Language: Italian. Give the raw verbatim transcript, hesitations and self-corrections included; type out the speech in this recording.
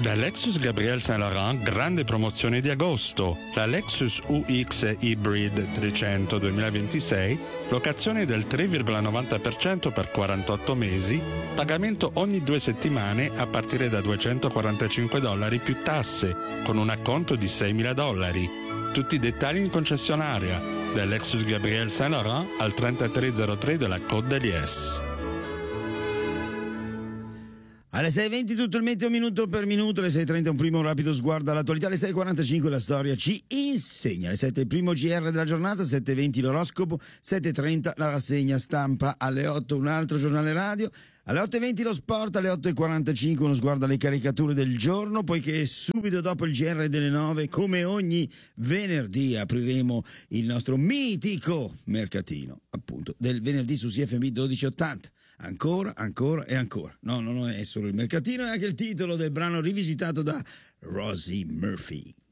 Da Lexus Gabriel Saint Laurent, grande promozione di agosto. La Lexus U X Hybrid trecento duemilaventisei, locazione del tre virgola novanta per cento per quarantotto mesi, pagamento ogni due settimane a partire da duecentoquarantacinque dollari più tasse, con un acconto di seimila dollari. Tutti i dettagli in concessionaria. Da Lexus Gabriel Saint Laurent al trentatré zero tre della Côte d'Aliès. Alle sei e venti tutto il meteo minuto per minuto, alle sei e trenta un primo rapido sguardo all'attualità, alle sei e quarantacinque la storia ci insegna, alle sette il primo G R della giornata, sette e venti l'oroscopo, sette e trenta la rassegna stampa, alle otto un altro giornale radio, alle otto e venti lo sport, alle otto e quarantacinque uno sguardo alle caricature del giorno, poiché subito dopo il G R delle nove, come ogni venerdì, apriremo il nostro mitico mercatino, appunto, del venerdì su C F M dodici ottanta. Ancora, ancora e ancora. No, no, no, è solo il mercatino, è anche il titolo del brano rivisitato da Rosie Murphy.